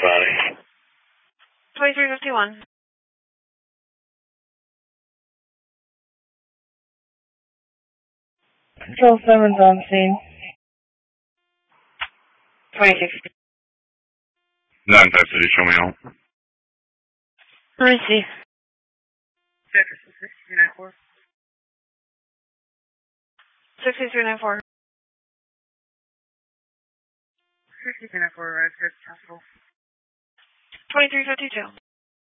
body. 2351. Control 7's on scene. 26. 9-5 City, show me out. Receive. Sector 6394. 6394. 6394, arrived at hospital. 2352.